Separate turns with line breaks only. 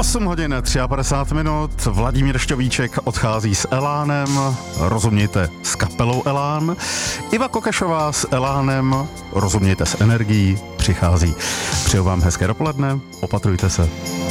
8 hodin 53 minut, Vladimír Šťovíček odchází s Elánem, rozumějte s kapelou Elán. Iva Kokešová s Elánem, rozumějte s energií, přichází. Přeju vám hezké dopoledne, opatrujte se.